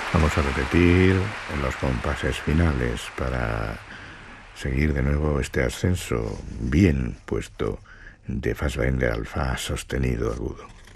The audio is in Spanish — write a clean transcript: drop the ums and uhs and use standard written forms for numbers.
Vamos a repetir en los compases finales para seguir de nuevo este ascenso bien puesto de Fassbinder al Fa sostenido agudo.